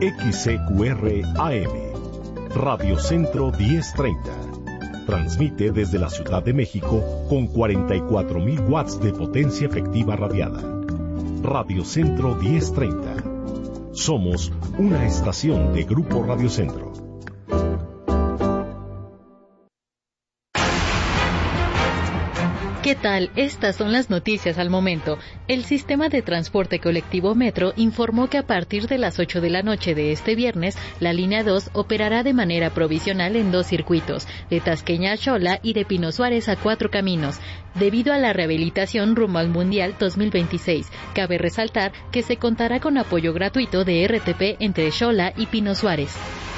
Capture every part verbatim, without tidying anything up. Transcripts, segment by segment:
X C Q R A M, Radio Centro diez treinta. Transmite desde la Ciudad de México con cuarenta y cuatro mil watts de potencia efectiva radiada. Radio Centro diez treinta. Somos una estación de Grupo Radio Centro. ¿Qué tal? Estas son las noticias al momento. El sistema de transporte colectivo Metro informó que a partir de las ocho de la noche de este viernes, la línea dos operará de manera provisional en dos circuitos, de Tasqueña a Xola y de Pino Suárez a Cuatro Caminos, debido a la rehabilitación rumbo al Mundial dos mil veintiséis. Cabe resaltar que se contará con apoyo gratuito de R T P entre Xola y Pino Suárez.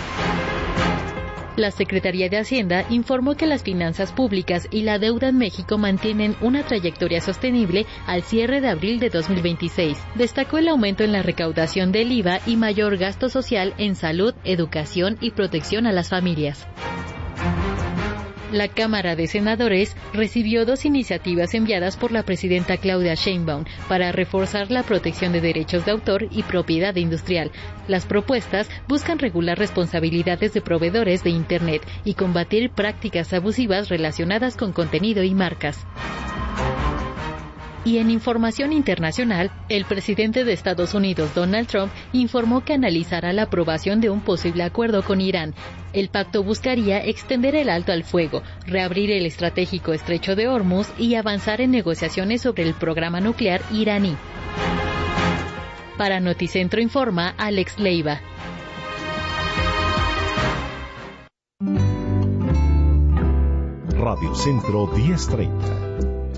La Secretaría de Hacienda informó que las finanzas públicas y la deuda en México mantienen una trayectoria sostenible al cierre de abril de dos mil veintiséis. Destacó el aumento en la recaudación del I V A y mayor gasto social en salud, educación y protección a las familias. La Cámara de Senadores recibió dos iniciativas enviadas por la presidenta Claudia Sheinbaum para reforzar la protección de derechos de autor y propiedad industrial. Las propuestas buscan regular responsabilidades de proveedores de Internet y combatir prácticas abusivas relacionadas con contenido y marcas. Y en información internacional, el presidente de Estados Unidos, Donald Trump, informó que analizará la aprobación de un posible acuerdo con Irán. El pacto buscaría extender el alto al fuego, reabrir el estratégico estrecho de Hormuz y avanzar en negociaciones sobre el programa nuclear iraní. Para Noticentro informa Alex Leiva. Radio Centro diez treinta.